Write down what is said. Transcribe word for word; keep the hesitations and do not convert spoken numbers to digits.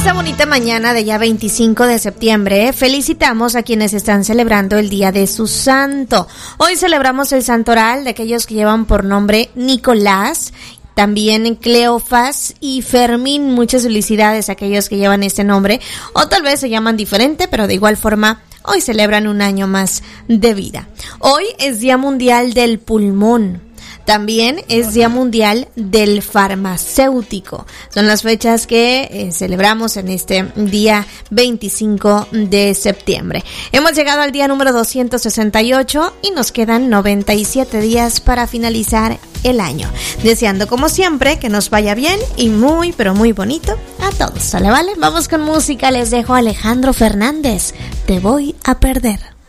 esta bonita mañana de ya veinticinco de septiembre, felicitamos a quienes están celebrando el día de su santo. Hoy celebramos el santoral de aquellos que llevan por nombre Nicolás, también Cleofas y Fermín. Muchas felicidades a aquellos que llevan este nombre, o tal vez se llaman diferente, pero de igual forma hoy celebran un año más de vida. Hoy es Día Mundial del Pulmón. También es Día Mundial del Farmacéutico. Son las fechas que eh, celebramos en este día veinticinco de septiembre. Hemos llegado al día número doscientos sesenta y ocho y nos quedan noventa y siete días para finalizar el año. Deseando como siempre que nos vaya bien y muy pero muy bonito a todos. ¿Sale, vale? Vamos con música. Les dejo a Alejandro Fernández. Te voy a perder.